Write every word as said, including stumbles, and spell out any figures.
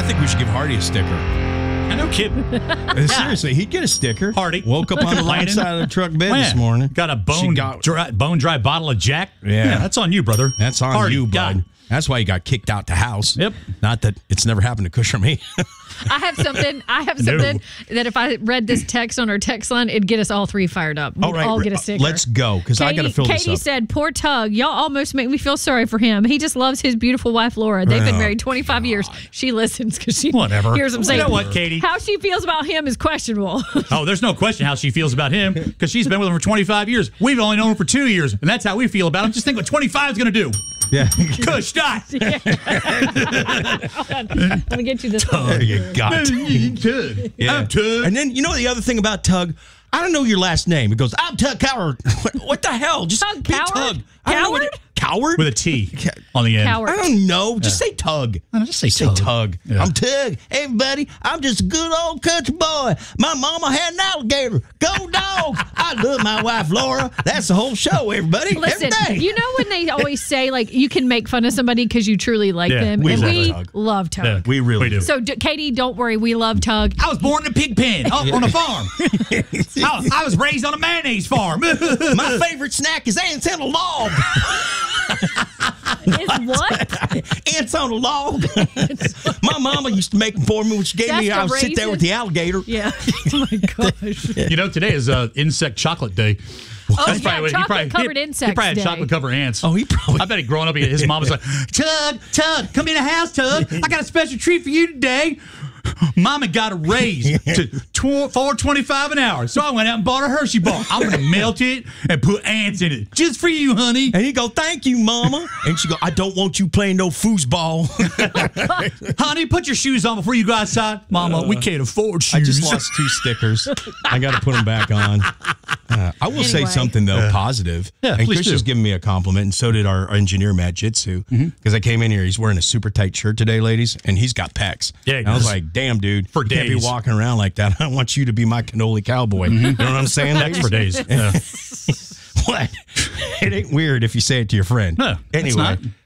think we should give Hardy a sticker. I know, kid. Seriously, he'd get a sticker. Hardy. Woke up on the wrong side of the truck bed Man, this morning. Got a bone, got, dry, bone dry bottle of Jack. Yeah. yeah. That's on you, brother. That's on Hardy, you, bud. God. That's why you got kicked out the house. Yep. Not that it's never happened to Kush or me. I have something. I have something no. that if I read this text on our text line, it'd get us all three fired up. We'd all right, all get a sticker. Let's go, because I got to fill Katie this up. Katie said, "Poor Tug. Y'all almost make me feel sorry for him. He just loves his beautiful wife Laura. They've been Oh, married twenty-five God. years. She listens because she Whatever. hears him say, You know what, Katie? How she feels about him is questionable. Oh, there's no question how she feels about him because she's been with him for twenty-five years. We've only known him for two years, and that's how we feel about him. Just think what twenty-five is going to do. Yeah. Kush, stop. Let me get you this. There you got Tug. Yeah. I'm Tug. And then, you know the other thing about Tug? I don't know your last name. He goes, I'm Tug Coward. What the hell? Just Tug be Coward? Tug. I don't know what Coward? it- Coward? With a T on the end. Coward. I don't know. Just say Tug. No, just say Say Tug. Tug. Yeah. I'm Tug. Hey, buddy, I'm just a good old country boy. My mama had an alligator. Go dogs. I love my wife, Laura. That's the whole show, everybody. Listen, Every day. you know when they always say, like, you can make fun of somebody because you truly like Yeah, them? we and love we Tug. love Tug. Yeah, We really do. So, D- Katie, don't worry. We love Tug. I was born in a pig pen up on a farm. I, I was raised on a mayonnaise farm. My favorite snack is ants on a log. Is what? Ants on a log. My mama used to make them for me when she gave That's me. the I would sit there raisin? with the alligator. Yeah. Oh, my gosh. You know, today is uh, Insect Chocolate Day. Oh, That's yeah, probably what- he chocolate-covered probably, he- insects He probably had day. chocolate covered ants. Oh, he probably. I bet he growing up, he, his mom was like, Tug, Tug, come in the house, Tug. I got a special treat for you today. Mama got a raise to four twenty-five an hour, so I went out and bought a Hershey bar. I'm gonna melt it and put ants in it, just for you, honey. And he go, thank you, mama. And she go, I don't want you playing no foosball. Honey, put your shoes on before you go outside. Mama, we can't afford shoes. I just lost two stickers. I got to put them back on. Uh, I will say Anyway. something, though, positive. Yeah, and please Chris do. has given me a compliment, and so did our, our engineer, Matt Jitsu. Because I came in here, he's wearing a super tight shirt today, ladies, and he's got pecs. Yeah, he and I was does. like, damn, dude. For you can't be days. walking around like that. I want you to be my cannoli cowboy. You know what I'm saying? That's for days. Yeah. What? It ain't weird if you say it to your friend. No, it's anyway, not.